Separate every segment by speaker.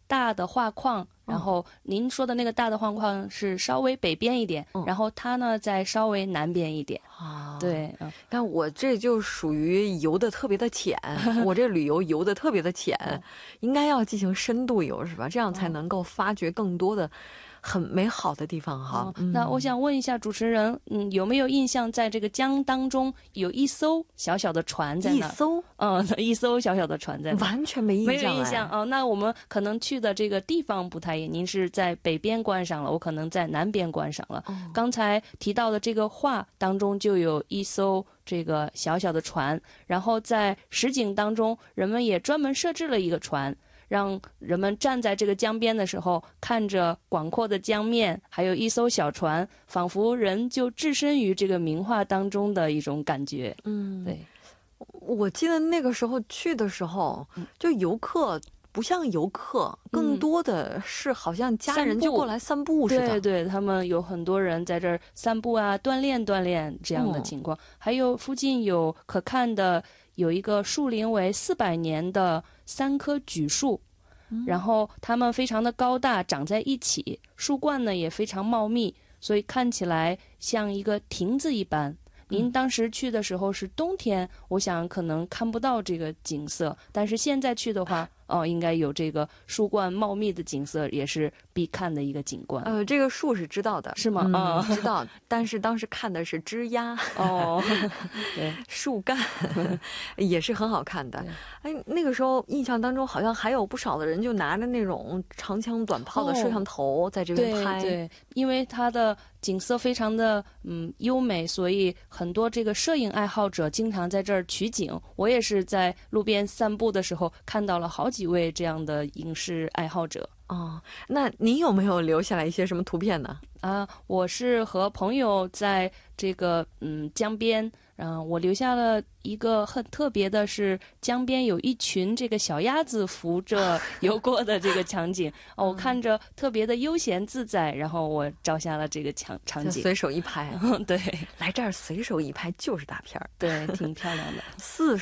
Speaker 1: 大的画框，然后您说的那个大的画框是稍微北边一点，然后它呢再稍微南边一点。对，
Speaker 2: 但我这就属于游的特别的浅，我这旅游游的特别的浅，应该要进行深度游是吧？这样才能够发掘更多的很美好的地方哈。
Speaker 1: 那我想问一下主持人，有没有印象在这个江当中有一艘小小的船在那？一艘小小的船在那？
Speaker 2: 完全没印象。没有印
Speaker 1: 象那我们可能去的这个地方不太一样，您是在北边观赏了，我可能在南边观赏了。刚才提到的这个画当中就有一艘这个小小的船，然后在实景当中人们也专门设置了一个船，让人们站在这个江边的时候看着广阔的江面，还有一艘小船，仿佛人就置身于这个名画当中的一种感觉。对，
Speaker 2: 我记得那个时候去的时候，就游客不像游客，更多的是好像家人就过来散步似的。
Speaker 1: 对，他们有很多人在这儿散步啊，锻炼这样的情况。还有附近有可看的，有一个树龄为400年的3棵榉树，然后它们非常的高大，长在一起，树冠呢也非常茂密，所以看起来像一个亭子一般。您当时去的时候是冬天，我想可能看不到这个景色，但是现在去的话应该有这个树冠茂密的景色，也是必看的一个景观。
Speaker 2: 这个树是知道的，
Speaker 1: 是吗？
Speaker 2: 知道，但是当时看的是枝丫对，树干也是很好看的。那个时候印象当中好像还有不少的人就拿着那种长枪短炮的摄像头在这边拍。
Speaker 1: 对，因为它的景色非常的优美，所以很多这个摄影爱好者经常在这儿取景。我也是在路边散步的时候看到了好几位这样的影视爱好者。
Speaker 2: 那您有没有留下来一些什么图片呢？
Speaker 1: 我是和朋友在这个江边，我留下了一个很特别的是江边有一群这个小鸭子扶着游过的这个场景。我看着特别的悠闲自在，然后我照下了这个场景，
Speaker 2: 随手一拍。
Speaker 1: 对，
Speaker 2: 来这儿随手一拍就是大片儿。
Speaker 1: 对，挺漂亮的。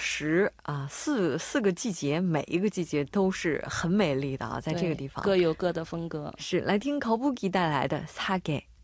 Speaker 2: 四个季节，每一个季节都是很美丽的在这个地方
Speaker 1: 各有各的风格。
Speaker 2: 是，来听考布基带来的撒给